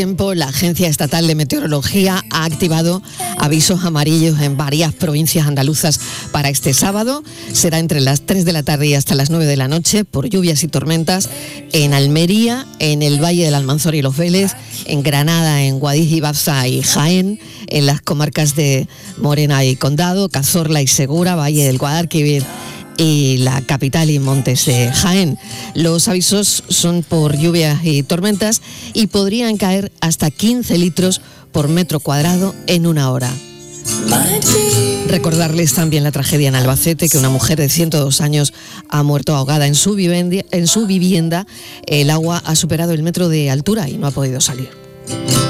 La Agencia Estatal de Meteorología ha activado avisos amarillos en varias provincias andaluzas para este sábado. Será entre las 3 de la tarde y hasta las 9 de la noche por lluvias y tormentas en Almería, en el Valle del Almanzora y Los Vélez, en Granada, en Guadix y Baza y Jaén, en las comarcas de Morena y Condado, Cazorla y Segura, Valle del Guadalquivir y la capital y Montes de Jaén. Los avisos son por lluvias y tormentas y podrían caer hasta 15 litros por metro cuadrado en una hora. Recordarles también la tragedia en Albacete, que una mujer de 102 años ha muerto ahogada en su vivienda. El agua ha superado el metro de altura y no ha podido salir.